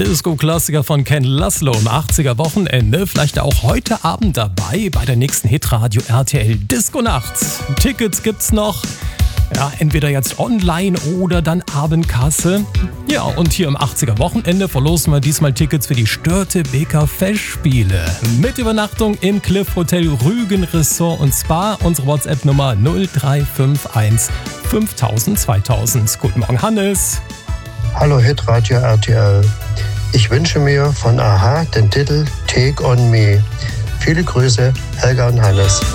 Disco-Klassiker von Ken Laszlo im 80er Wochenende. Vielleicht auch heute Abend dabei bei der nächsten Hitradio RTL Disco-Nacht. Tickets gibt's noch. Ja, entweder jetzt online oder dann Abendkasse. Ja, und hier im 80er Wochenende verlosen wir diesmal Tickets für die Störtebeker Festspiele. Mit Übernachtung im Cliff Hotel Rügen Resort und Spa. Unsere WhatsApp-Nummer 0351 5000 2000. Guten Morgen, Hannes. Hallo Hitradio RTL. Ich wünsche mir von a-ha den Titel Take on Me. Viele Grüße, Helga und Hannes.